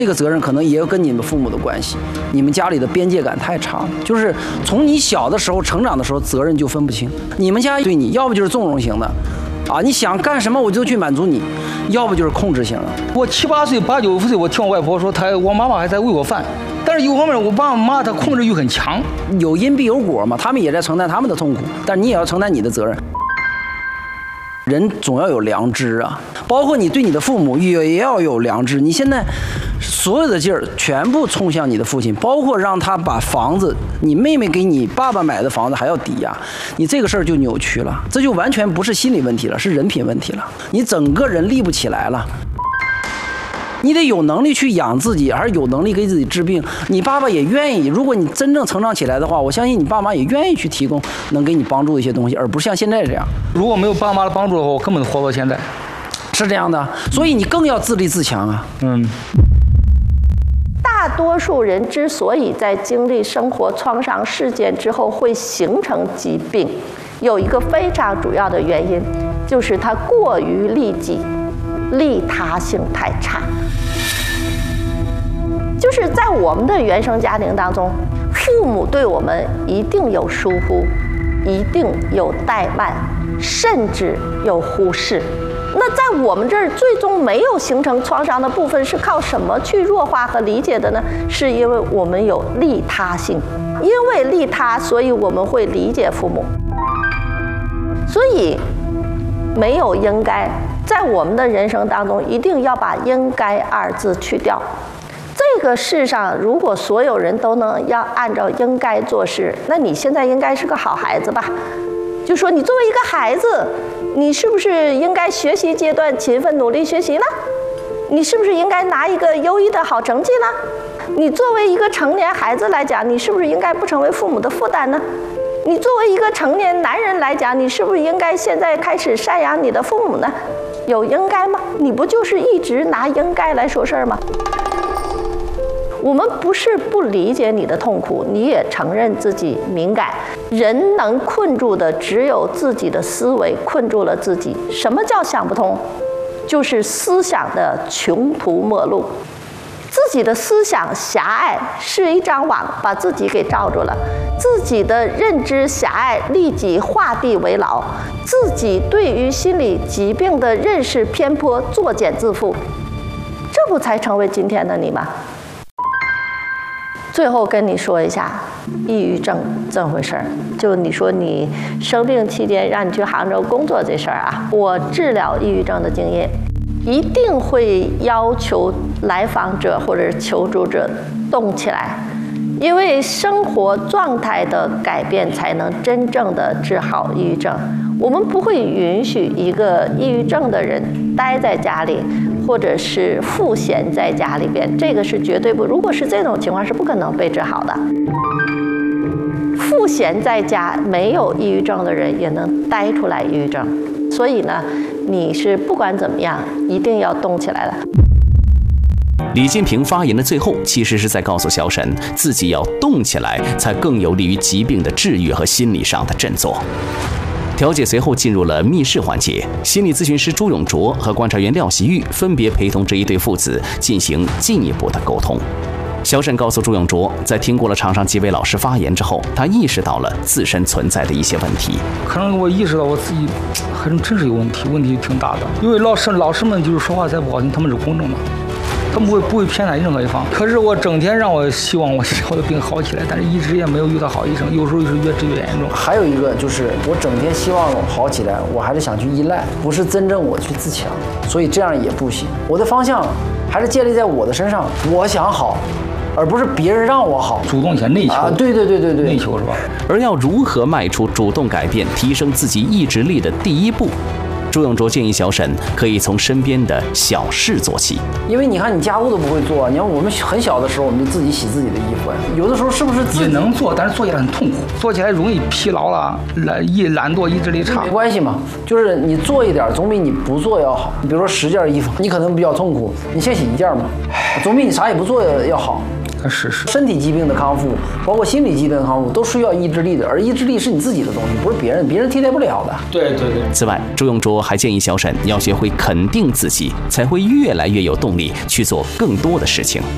这个责任可能也有跟你们父母的关系，你们家里的边界感太差了，就是从你小的时候成长的时候，责任就分不清。你们家对你要不就是纵容型的，啊，你想干什么我就去满足你，要不就是控制型的。 我7、8岁、8、9岁，我听我外婆说，我妈妈还在喂我饭，但是有方面我爸妈她控制欲很强， 有因必有果嘛，他们也在承担他们的痛苦，但你也要承担你的责任。人总要有良知啊，包括你对你的父母也要有良知。你现在所有的劲儿全部冲向你的父亲，包括让他把房子，你妹妹给你爸爸买的房子还要抵押，你这个事儿就扭曲了，这就完全不是心理问题了，是人品问题了。你整个人立不起来了。你得有能力去养自己，还是有能力给自己治病。你爸爸也愿意，如果你真正成长起来的话，我相信你爸妈也愿意去提供能给你帮助的一些东西，而不是像现在这样。 如果没有爸妈的帮助的话，我根本活不到现在。 是这样的，所以你更要自立自强啊。 大多数人之所以在经历生活创伤事件之后会形成疾病，有一个非常主要的原因，就是他过于利己，利他性太差。就是在我们的原生家庭当中，父母对我们一定有疏忽，一定有怠慢，甚至有忽视。那在我们这儿最终没有形成创伤的部分是靠什么去弱化和理解的呢？是因为我们有利他性，因为利他，所以我们会理解父母。所以没有应该，在我们的人生当中一定要把应该二字去掉。这个世上如果所有人都能要按照应该做事，那你现在应该是个好孩子吧？就说你作为一个孩子，你是不是应该学习阶段勤奋努力学习呢？你是不是应该拿一个优异的好成绩呢？你作为一个成年孩子来讲，你是不是应该不成为父母的负担呢？你作为一个成年男人来讲，你是不是应该现在开始赡养你的父母呢？有应该吗？你不就是一直拿应该来说事儿吗？我们不是不理解你的痛苦，你也承认自己敏感。人能困住的只有自己的思维困住了自己。什么叫想不通？就是思想的穷途末路。自己的思想狭隘，是一张网把自己给罩住了；自己的认知狭隘，立即画地为牢；自己对于心理疾病的认识偏颇，作茧自缚。这不才成为今天的你吗？最后跟你说一下，抑郁症这回事儿。就你说你生病期间让你去杭州工作这事儿啊，我治疗抑郁症的经验，一定会要求来访者或者求助者动起来，因为生活状态的改变才能真正的治好抑郁症。我们不会允许一个抑郁症的人待在家里，或者是赋闲在家里边，这个是绝对不。如果是这种情况，是不可能被治好的。赋闲在家，没有抑郁症的人也能待出来抑郁症。所以呢，你是不管怎么样，一定要动起来了。 李金平发言的最后，其实是在告诉小沈，自己要动起来，才更有利于疾病的治愈和心理上的振作。调解随后进入了密室环节，心理咨询师朱永卓和观察员廖习玉分别陪同这一对父子进行进一步的沟通。小沈告诉朱永卓，在听过了场上几位老师发言之后，他意识到了自身存在的一些问题。 可能我意识到我自己还真是有问题，问题挺大的。因为老师们就是说话再不好听，他们是公正的，他们不会偏袒任何一方。可是我整天让我希望我的病好起来，但是一直也没有遇到好医生，有时候是越治越严重。 还有一个就是我整天希望我好起来，我还是想去依赖，不是真正我去自强，所以这样也不行。我的方向还是建立在我的身上，我想好，而不是别人让我好。 主动先内求啊， 对， 内求是吧？ 而要如何迈出主动改变、提升自己意志力的第一步？朱永卓建议小沈可以从身边的小事做起， 因为你看你家务都不会做，你看我们很小的时候我们就自己洗自己的衣服呀，有的时候是不是自己也能做，但是做起来很痛苦，做起来容易疲劳了，懒惰，意志力差。 没关系嘛，就是你做一点总比你不做要好。你比如说10件衣服，你可能比较痛苦，你先洗1件嘛，总比你啥也不做要好。 是身体疾病的康复，包括心理疾病的康复，都需要意志力的，而意志力是你自己的东西，不是别人替代不了的。 对。 此外，朱永卓还建议小沈要学会肯定自己，才会越来越有动力去做更多的事情。